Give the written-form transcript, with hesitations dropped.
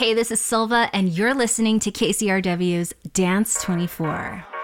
Hey, this is Silva, and you're listening to KCRW's Dance 24.